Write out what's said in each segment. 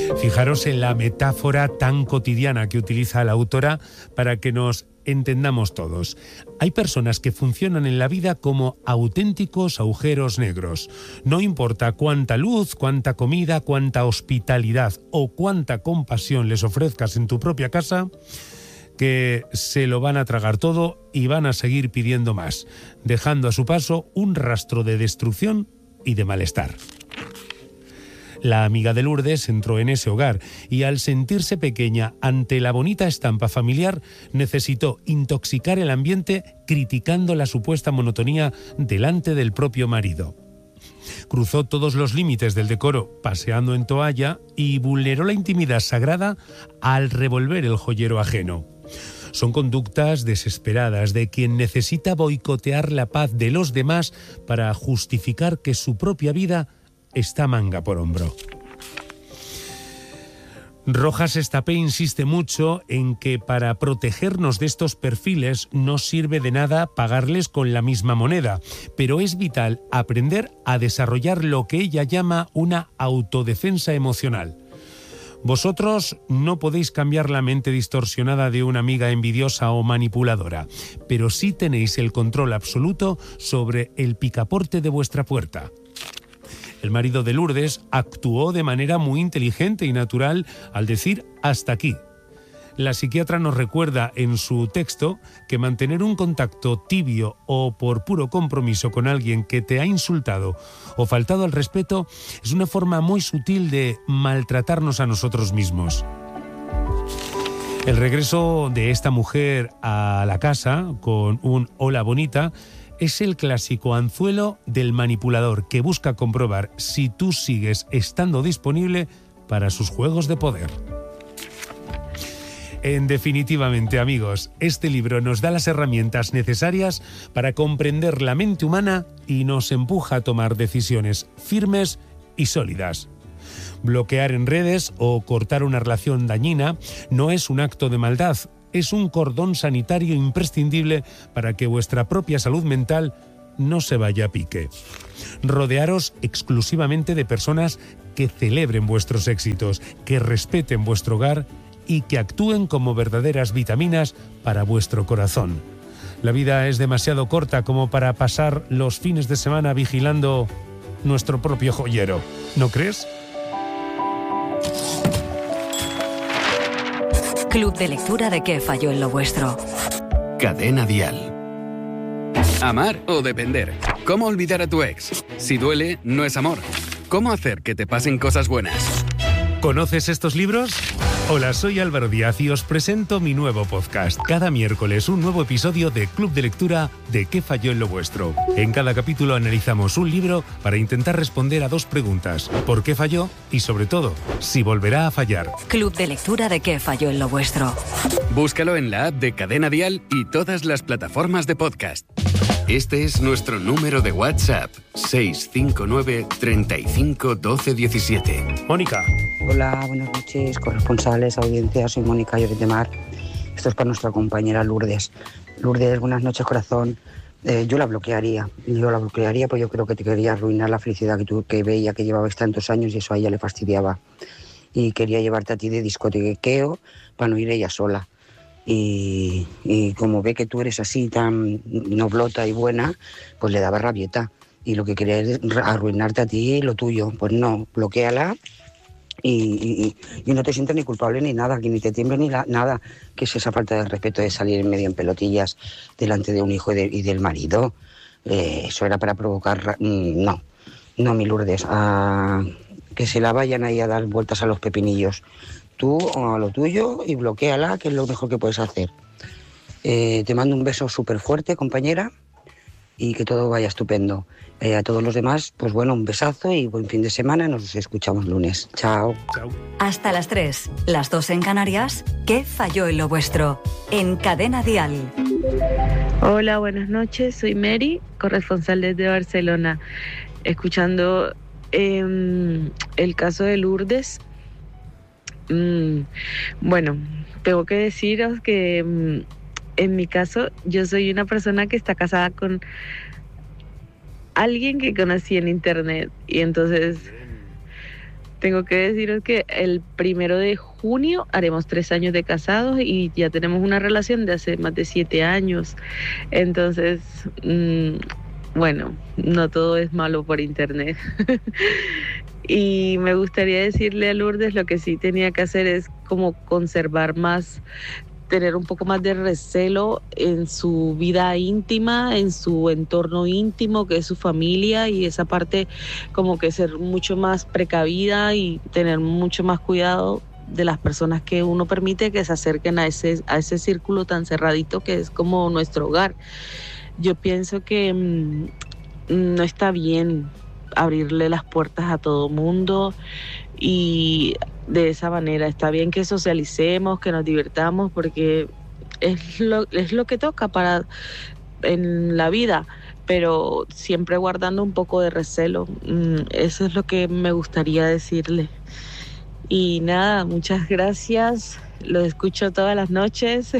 Fijaros en la metáfora tan cotidiana que utiliza la autora para que nos entendamos todos. Hay personas que funcionan en la vida como auténticos agujeros negros. No importa cuánta luz, cuánta comida, cuánta hospitalidad o cuánta compasión les ofrezcas en tu propia casa, que se lo van a tragar todo y van a seguir pidiendo más, dejando a su paso un rastro de destrucción y de malestar. La amiga de Lourdes entró en ese hogar y al sentirse pequeña ante la bonita estampa familiar necesitó intoxicar el ambiente criticando la supuesta monotonía delante del propio marido. Cruzó todos los límites del decoro paseando en toalla y vulneró la intimidad sagrada al revolver el joyero ajeno. Son conductas desesperadas de quien necesita boicotear la paz de los demás para justificar que su propia vida está manga por hombro. Rojas Estapé insiste mucho en que para protegernos de estos perfiles no sirve de nada pagarles con la misma moneda, pero es vital aprender a desarrollar lo que ella llama una autodefensa emocional. Vosotros no podéis cambiar la mente distorsionada de una amiga envidiosa o manipuladora, pero sí tenéis el control absoluto sobre el picaporte de vuestra puerta. El marido de Lourdes actuó de manera muy inteligente y natural al decir hasta aquí. La psiquiatra nos recuerda en su texto que mantener un contacto tibio o por puro compromiso con alguien que te ha insultado o faltado al respeto es una forma muy sutil de maltratarnos a nosotros mismos. El regreso de esta mujer a la casa con un hola bonita es el clásico anzuelo del manipulador que busca comprobar si tú sigues estando disponible para sus juegos de poder. En definitivamente, amigos, este libro nos da las herramientas necesarias para comprender la mente humana y nos empuja a tomar decisiones firmes y sólidas. Bloquear en redes o cortar una relación dañina no es un acto de maldad, es un cordón sanitario imprescindible para que vuestra propia salud mental no se vaya a pique. Rodearos exclusivamente de personas que celebren vuestros éxitos, que respeten vuestro hogar y que actúen como verdaderas vitaminas para vuestro corazón. La vida es demasiado corta como para pasar los fines de semana vigilando nuestro propio joyero, ¿no crees? Club de lectura de ¿Qué falló en lo vuestro? Cadena Dial. Amar o depender. ¿Cómo olvidar a tu ex? Si duele, no es amor. ¿Cómo hacer que te pasen cosas buenas? ¿Conoces estos libros? Hola, soy Álvaro Díaz y os presento mi nuevo podcast. Cada miércoles un nuevo episodio de Club de Lectura de ¿Qué falló en lo vuestro? En cada capítulo analizamos un libro para intentar responder a dos preguntas. ¿Por qué falló? Y sobre todo, si volverá a fallar. Club de Lectura de ¿Qué falló en lo vuestro? Búscalo en la app de Cadena Dial y todas las plataformas de podcast. Este es nuestro número de WhatsApp, 659 35 12 17. Mónica. Hola, buenas noches, corresponsales, audiencia, soy Mónica Lloret de Mar. Esto es para nuestra compañera Lourdes. Lourdes, buenas noches, corazón. Yo la bloquearía, pues yo creo que te quería arruinar la felicidad que veía que llevabais tantos años y eso a ella le fastidiaba. Y quería llevarte a ti de discotequeo para no ir ella sola. Y como ve que tú eres así tan noblota y buena, pues le daba rabieta. Y lo que quería es arruinarte a ti y lo tuyo. Pues no, bloquéala. Y no te sientas ni culpable ni nada, que ni te tiemble ni nada, que es esa falta de respeto de salir en medio en pelotillas delante de un hijo y del marido. Eso era para provocar... No, mi Lourdes, que se la vayan ahí a dar vueltas a los pepinillos. Tú a lo tuyo y bloquéala, que es lo mejor que puedes hacer. Te mando un beso súper fuerte, compañera, y que todo vaya estupendo. A todos los demás, pues bueno, un besazo y buen fin de semana. Nos escuchamos lunes. Chao. Chao. Hasta las 3, las 2 en Canarias. ¿Qué falló en lo vuestro? En Cadena Dial. Hola, buenas noches. Soy Mary, corresponsal desde Barcelona. Escuchando el caso de Lourdes. Bueno, tengo que deciros que en mi caso yo soy una persona que está casada con alguien que conocí en internet y entonces tengo que deciros que el 1 de junio haremos 3 años de casados y ya tenemos una relación de hace más de 7 años. Entonces, bueno, no todo es malo por internet. Y me gustaría decirle a Lourdes, lo que sí tenía que hacer es como conservar más, tener un poco más de recelo en su vida íntima, en su entorno íntimo, que es su familia, y esa parte como que ser mucho más precavida y tener mucho más cuidado de las personas que uno permite que se acerquen a ese círculo tan cerradito que es como nuestro hogar. Yo pienso que no está bien abrirle las puertas a todo mundo y de esa manera. Está bien que socialicemos, que nos divirtamos, porque es lo que toca en la vida, pero siempre guardando un poco de recelo. Eso es lo que me gustaría decirle. Y nada, muchas gracias. Los escucho todas las noches.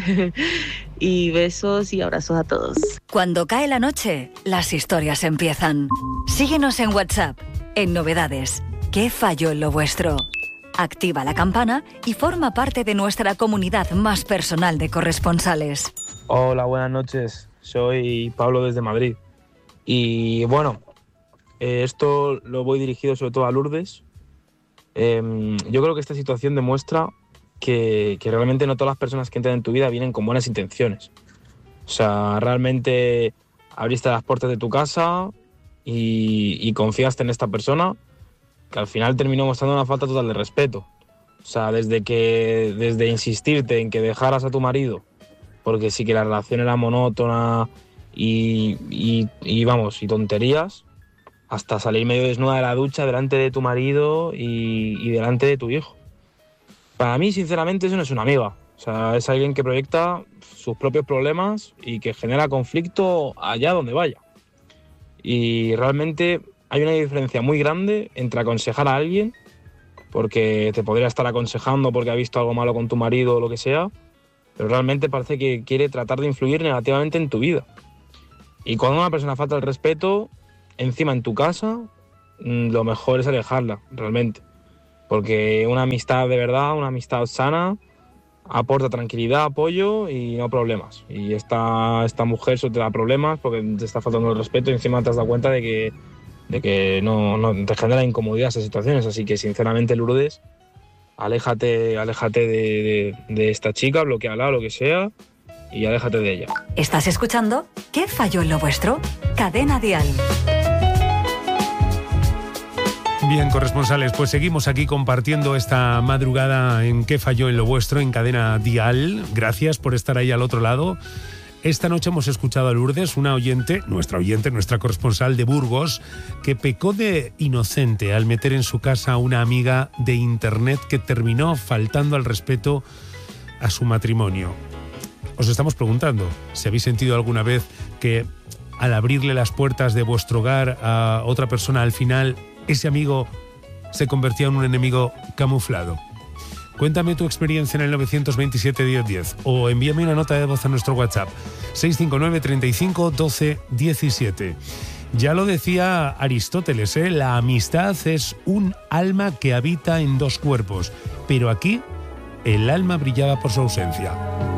Y besos y abrazos a todos. Cuando cae la noche, las historias empiezan. Síguenos en WhatsApp, en Novedades. ¿Qué falló en lo vuestro? Activa la campana y forma parte de nuestra comunidad más personal de corresponsales. Hola, buenas noches. Soy Pablo desde Madrid. Y bueno, esto lo voy dirigido sobre todo a Lourdes. Yo creo que esta situación demuestra que realmente no todas las personas que entran en tu vida vienen con buenas intenciones. O sea, realmente abriste las puertas de tu casa y confiaste en esta persona, que al final terminó mostrando una falta total de respeto. O sea, desde insistirte en que dejaras a tu marido, porque sí que la relación era monótona y tonterías, hasta salir medio desnuda de la ducha delante de tu marido y delante de tu hijo. Para mí, sinceramente, eso no es una amiga. O sea, es alguien que proyecta sus propios problemas y que genera conflicto allá donde vaya. Y realmente hay una diferencia muy grande entre aconsejar a alguien, porque te podría estar aconsejando porque ha visto algo malo con tu marido o lo que sea, pero realmente parece que quiere tratar de influir negativamente en tu vida. Y cuando una persona falta el respeto, encima en tu casa, lo mejor es alejarla, realmente. Porque una amistad de verdad, una amistad sana, aporta tranquilidad, apoyo y no problemas. Y esta mujer solo te da problemas porque te está faltando el respeto y encima te has dado cuenta de que no te genera incomodidad esas situaciones. Así que sinceramente, Lourdes, aléjate de esta chica, bloqueala, lo que sea, y aléjate de ella. ¿Estás escuchando? ¿Qué falló en lo vuestro? Cadena Dial. Bien, corresponsales, pues seguimos aquí compartiendo esta madrugada en ¿Qué falló en lo vuestro? En Cadena Dial. Gracias por estar ahí al otro lado. Esta noche hemos escuchado a Lourdes, nuestra corresponsal de Burgos, que pecó de inocente al meter en su casa a una amiga de internet que terminó faltando al respeto a su matrimonio. Os estamos preguntando si habéis sentido alguna vez que al abrirle las puertas de vuestro hogar a otra persona, al final ese amigo se convertía en un enemigo camuflado. Cuéntame tu experiencia en el 927 1010 o envíame una nota de voz a nuestro WhatsApp 659 35 12 17. Ya lo decía Aristóteles, la amistad es un alma que habita en dos cuerpos, pero aquí el alma brillaba por su ausencia.